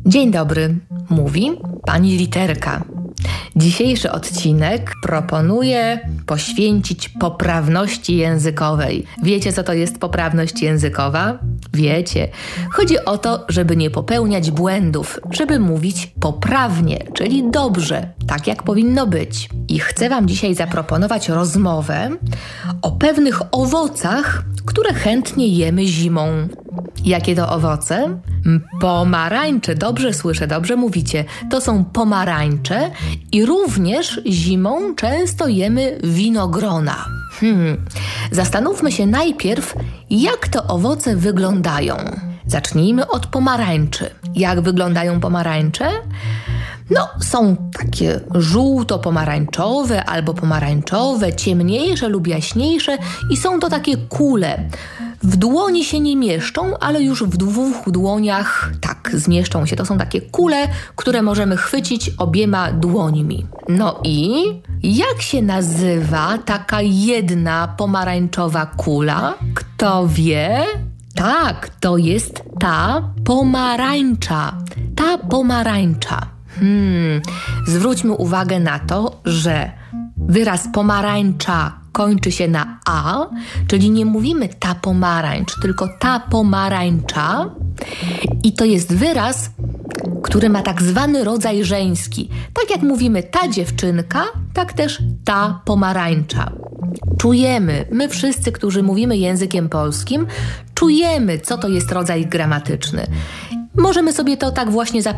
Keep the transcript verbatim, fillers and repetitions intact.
Dzień dobry, mówi pani Literka. Dzisiejszy odcinek proponuję poświęcić poprawności językowej. Wiecie, co to jest poprawność językowa? Wiecie. Chodzi o to, żeby nie popełniać błędów, żeby mówić poprawnie, czyli dobrze, tak jak powinno być. I chcę wam dzisiaj zaproponować rozmowę o pewnych owocach, które chętnie jemy zimą. Jakie to owoce? Pomarańcze, dobrze słyszę, dobrze mówicie. To są pomarańcze i również zimą często jemy winogrona. Hmm. Zastanówmy się najpierw, jak te owoce wyglądają. Zacznijmy od pomarańczy. Jak wyglądają pomarańcze? No, są takie żółto-pomarańczowe albo pomarańczowe, ciemniejsze lub jaśniejsze i są to takie kule. W dłoni się nie mieszczą, ale już w dwóch dłoniach tak zmieszczą się. To są takie kule, które możemy chwycić obiema dłońmi. No i jak się nazywa taka jedna pomarańczowa kula? Kto wie? Tak, to jest ta pomarańcza. Ta pomarańcza. Hmm, zwróćmy uwagę na to, że wyraz pomarańcza kończy się na a, czyli nie mówimy ta pomarańcz, tylko ta pomarańcza. I to jest wyraz, który ma tak zwany rodzaj żeński. Tak jak mówimy ta dziewczynka, tak też ta pomarańcza. Czujemy, my wszyscy, którzy mówimy językiem polskim, czujemy, co to jest rodzaj gramatyczny. Możemy sobie to tak właśnie zapisać.